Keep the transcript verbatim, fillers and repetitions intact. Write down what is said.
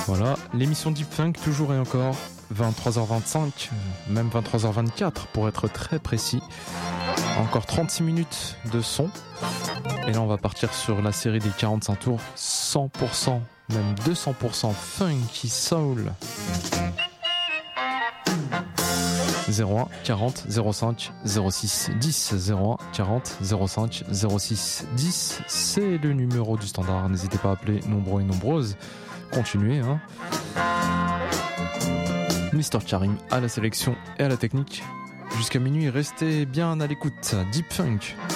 Voilà, l'émission Deep Funk toujours et encore, vingt-trois heures vingt-cinq, même vingt-trois heures vingt-quatre pour être très précis. Encore trente-six minutes de son. Et là on va partir sur la série des quarante-cinq tours, cent pour cent, même deux cents pour cent funky soul. zéro un quarante zéro cinq zéro six dix zéro un quarante zéro cinq zéro six dix, c'est le numéro du standard. N'hésitez pas à appeler nombreux et nombreuses. Continuez, hein. Mister Karim à la sélection et à la technique. Jusqu'à minuit, restez bien à l'écoute. Deep Funk.